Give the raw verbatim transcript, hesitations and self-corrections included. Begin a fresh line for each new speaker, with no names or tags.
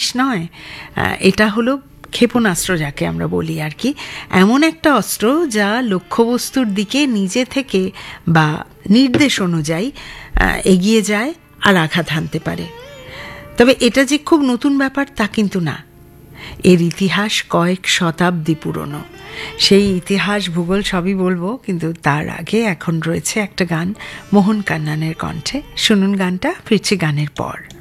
নয়, এটা হলো ক্ষেপণাস্ত্র যাকে আমরা বলি আর কি, এমন একটা অস্ত্র যা লক্ষ্যবস্তুর দিকে নিজে থেকে বা নির্দেশ অনুযায়ী এগিয়ে যায় আর আঘাত হানতে পারে। তবে এটা যে খুব নতুন ব্যাপার তা কিন্তু না, এর ইতিহাস কয়েক শতাব্দী পুরনো। সেই ইতিহাস ভূগোল সবই বলবো, কিন্তু তার আগে এখন রয়েছে একটা গান মোহন কান্নানের কণ্ঠে। শুনুন গানটা, ফিরছি গানের পর।